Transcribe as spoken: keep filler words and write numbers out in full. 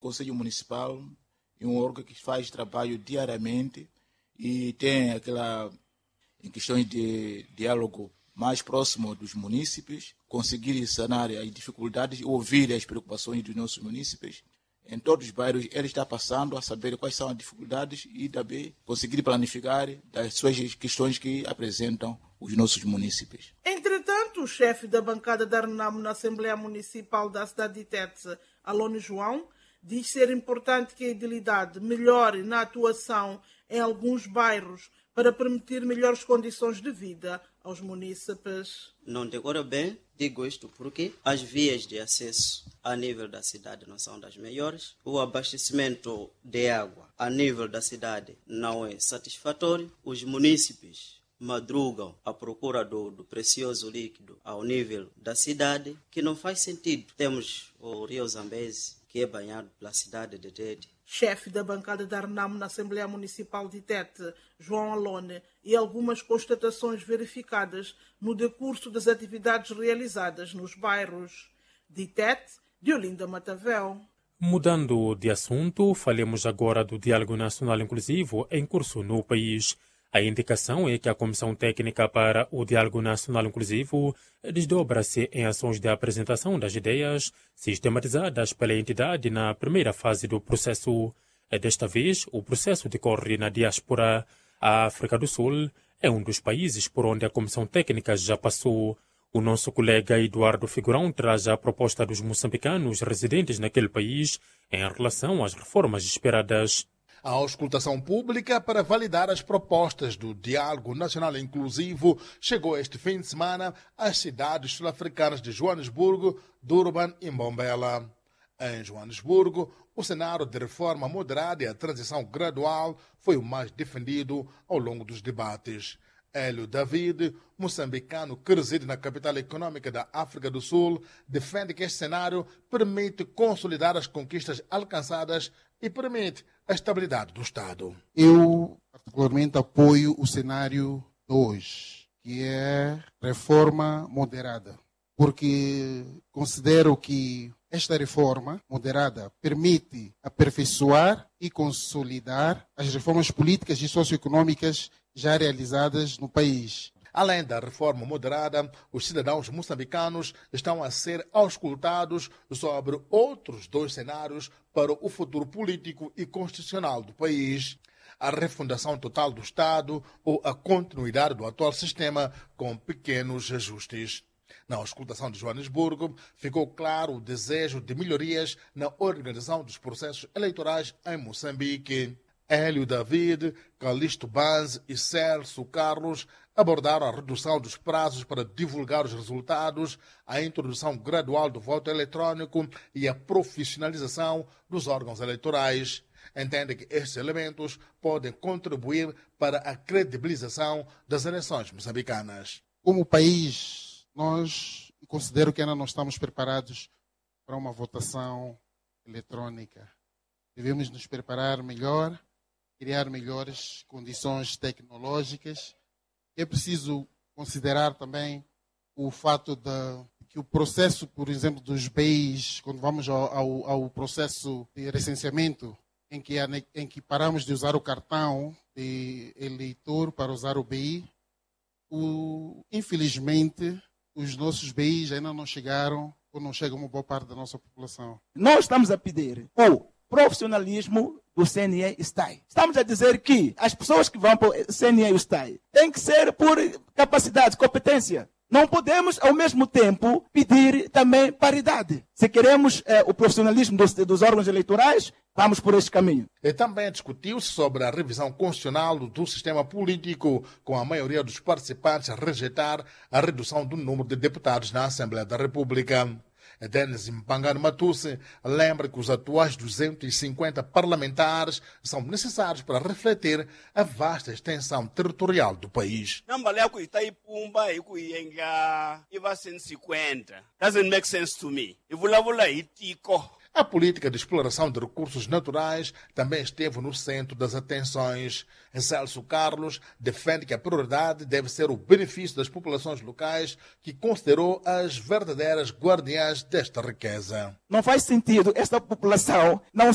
Conselho Municipal é um órgão que faz trabalho diariamente e tem aquela, em questões de diálogo mais próximo dos munícipes, conseguir sanar as dificuldades, ouvir as preocupações dos nossos munícipes. Em todos os bairros, ele está passando a saber quais são as dificuldades e também conseguir planificar das suas questões que apresentam os nossos munícipes. Entretanto, o chefe da bancada da Renamo na Assembleia Municipal da cidade de Tete, Alone João, diz ser importante que a idilidade melhore na atuação em alguns bairros para permitir melhores condições de vida aos munícipes. Não decora bem, digo isto porque as vias de acesso a nível da cidade não são das melhores, o abastecimento de água a nível da cidade não é satisfatório, os munícipes madrugam à procura do, do precioso líquido ao nível da cidade, que não faz sentido. Temos o Rio Zambeze, que é banhado pela cidade de Tete. Chefe da bancada da Renamo na Assembleia Municipal de Tete, João Alone, e algumas constatações verificadas no decurso das atividades realizadas nos bairros de Tete, de Olinda Matavel. Mudando de assunto, falemos agora do Diálogo Nacional Inclusivo em curso no país. A indicação é que a Comissão Técnica para o Diálogo Nacional Inclusivo desdobra-se em ações de apresentação das ideias sistematizadas pela entidade na primeira fase do processo. Desta vez, o processo decorre na diáspora. A África do Sul é um dos países por onde a Comissão Técnica já passou. O nosso colega Eduardo Figurão traz a proposta dos moçambicanos residentes naquele país em relação às reformas esperadas. A auscultação pública para validar as propostas do Diálogo Nacional Inclusivo chegou este fim de semana às cidades sul-africanas de Joanesburgo, Durban e Mbombela. Em Joanesburgo, o cenário de reforma moderada e a transição gradual foi o mais defendido ao longo dos debates. Hélio David, moçambicano que reside na capital econômica da África do Sul, defende que este cenário permite consolidar as conquistas alcançadas e permite a estabilidade do Estado. Eu, particularmente, apoio o cenário dois, que é reforma moderada, porque considero que esta reforma moderada permite aperfeiçoar e consolidar as reformas políticas e socioeconômicas já realizadas no país. Além da reforma moderada, os cidadãos moçambicanos estão a ser auscultados sobre outros dois cenários para o futuro político e constitucional do país: a refundação total do Estado ou a continuidade do atual sistema com pequenos ajustes. Na auscultação de Joanesburgo, ficou claro o desejo de melhorias na organização dos processos eleitorais em Moçambique. Hélio David, Calixto Banz e Celso Carlos abordaram a redução dos prazos para divulgar os resultados, a introdução gradual do voto eletrônico e a profissionalização dos órgãos eleitorais. Entendem que estes elementos podem contribuir para a credibilização das eleições moçambicanas. Como país, nós considero que ainda não estamos preparados para uma votação eletrônica. Devemos nos preparar melhor, criar melhores condições tecnológicas. É preciso considerar também o fato de que o processo, por exemplo, dos B Is, quando vamos ao, ao, ao processo de recenseamento, em que, em que paramos de usar o cartão de eleitor para usar o B I, o, infelizmente, os nossos B Is ainda não chegaram, ou não chegam a uma boa parte da nossa população. Nós estamos a pedir o profissionalismo do C N E e S T A I. Estamos a dizer que as pessoas que vão para o C N E e o S T A I têm que ser por capacidade, competência. Não podemos, ao mesmo tempo, pedir também paridade. Se queremos eh, o profissionalismo dos, dos órgãos eleitorais, vamos por este caminho. E também discutiu-se sobre a revisão constitucional do sistema político, com a maioria dos participantes a rejeitar a redução do número de deputados na Assembleia da República. Denis Mpangano Matusse lembra que os atuais duzentos e cinquenta parlamentares são necessários para refletir a vasta extensão territorial do país. Doesn't make sense to me. A política de exploração de recursos naturais também esteve no centro das atenções. Celso Carlos defende que a prioridade deve ser o benefício das populações locais, que considerou as verdadeiras guardiãs desta riqueza. Não faz sentido esta população não